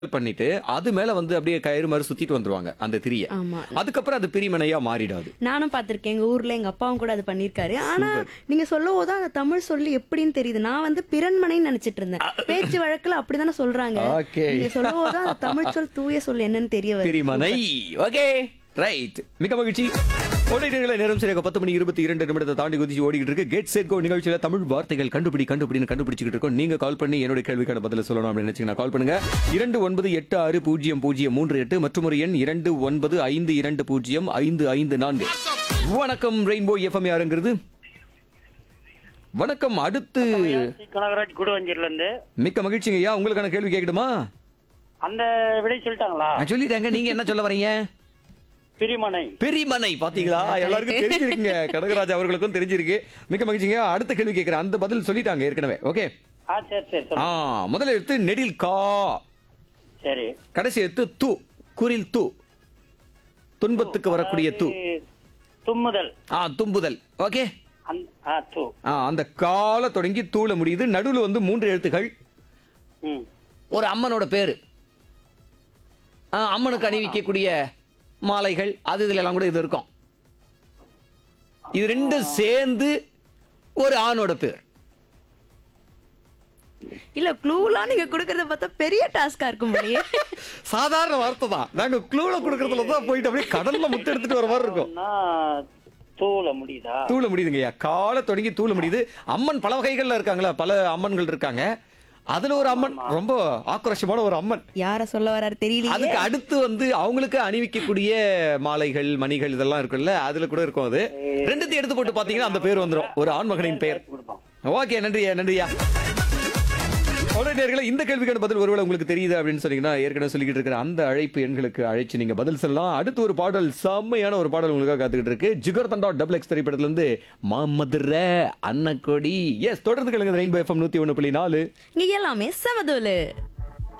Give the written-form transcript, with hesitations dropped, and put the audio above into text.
பண்ணிட்டு அது மேல வந்து அப்படியே கயிறு மாதிரி சுத்திட்டு வந்துருவாங்க அந்த திரிய. ஆமா. அதுக்கப்புறம் அது பிரிமனையா மாறிடாது. நானும் பார்த்திருக்கேன். எங்க ஊர்ல எங்க அப்பாவும் கூட அது பண்ணிருக்காரு. ஆனா நீங்க சொல்லவும் தான் அந்த தமிழ் சொல்லி எப்படின்னு தெரியுது. நான் வந்து பிறன்மனைன்னு நினைச்சிட்டு இருந்தேன். பேச்சு வழக்குல அப்படிதானே சொல்றாங்க. Okay. நீங்க சொல்லவும் தான் அந்த தமிழ் சொல் தூய சொல் என்னன்னு தெரிய வருது. பிரிமனை. Okay right. மிக மகிழ்ச்சி. ஓடிட்டீங்களா நேரம் சரியாக 10:22 தாண்டி குதிச்சு ஓடிக்கிட்டு இருக்கு. கெட் செட் கோ நிகழ்ச்சியில தமிழ் வார்த்தைகள் கண்டுபிடிச்சிட்டு இருக்கோம். நீங்க கால் பண்ணி என்னோட கேள்விக்கான பதில சொல்லணும் அப்படின்னு நினைச்சீங்கன்னா கால் பண்ணுங்க 29860038 மற்றும் ஒரு எண் 2952205554. வணக்கம் ரெயின்போ எஃப்எம் யாருங்கிறது? வணக்கம். அடுத்து கனகராஜ் குடுவஞ்சில இருந்து. மிக்க மகிழ்ச்சிங்க ஐயா. உங்களுக்கான கேள்வி கேட்கணுமா? அந்த விடை சொல்லிட்டாங்களா? நான் சொல்லிட்டாங்க. நீங்க என்ன சொல்ல வரீங்க? பிரிமனை. பெரியமனை. பாத்தீங்களா, எல்லாருக்கும் தெரிஞ்சிருக்குங்க. கடகராஜ் அவர்களுக்கும் தெரிஞ்சிருக்கு. மிக்க மகிழ்ச்சிங்க. அடுத்த கேள்வி கேட்கிறேன். அந்த பதில் சொல்லிட்டாங்க ஏற்கனவே. ஓகே. சரி சரி சொல்லு. முதல் எழுத்து நெடில் கா, சரி. கடைசி எழுத்து து, குரில் து, துன்பத்துக்கு வரக்கூடிய து. தும்முதல். தும்புதல். ஓகே. து. அந்த கால தொடங்கி தூள முடியுது. நடுவுல வந்து 3 எழுத்துகள். ம். ஒரு அம்மனோட பேரு. அம்மனுக்கு அணிவிக்கக்கூடிய மாலைகள் அது இதுல எல்லாம் கூட இது இருக்கும். இது ரெண்டும் சேர்ந்து ஒரு ஆணோட பேர். இல்ல க்ளூலாம் நீங்க குடுக்கறத பார்த்தா பெரிய டாஸ்கா இருக்கும் போலயே. சாதாரண வார்த்தை தான். நாங்க க்ளூல குடுக்கறதுல தான் போயிட்டு அப்படியே கடல்ல முத்து எடுத்துட்டு வர மாதிரி இருக்கும். தூள முடியுதா? தூள முடியுதுங்கய்யா. கால தொடங்கி தூள முடியுது. அம்மன் பல வகைகள்ல இருக்காங்களா, பல அம்மன்கள் இருக்காங்க. அதுல ஒரு அம்மன் ரொம்ப ஆக்ரோஷமான ஒரு அம்மன். யார சொல்ல வராரு தெரியல. அதுக்கு அடுத்து வந்து அவங்களுக்கு அணிவிக்கக்கூடிய மாலைகள் மணிகள் இதெல்லாம் இருக்குல்ல, அதுல கூட இருக்கும். அது ரெண்டுத்தையும் எடுத்து போட்டு பாத்தீங்கன்னா அந்த பேர் வந்துரும். ஒரு ஆண்மகனின் பெயர். ஓகே, நன்றியா. நேயர்களே, இந்த கேள்விக்கான பதில் ஒருவேளை உங்களுக்கு தெரியுது அப்படின்னு சொன்னீங்கன்னா ஏற்கனவே சொல்லிக்கிட்டு இருக்கிற அந்த அழைப்பு எண்களுக்கு அழைச்சு நீங்க பதில் சொல்லலாம். அடுத்து ஒரு பாடல், செம்மையான ஒரு பாடல் உங்களுக்காக காத்துக்கிட்டு இருக்கு. ஜிகர் தண்டா XX திரைப்படத்துல இருந்து மாமதுர அன்னக்கொடி. எஸ், தொடர்ந்து கேளுங்க ரெயின்போ FM 101.4. இங்க எல்லாமே சமதோலு.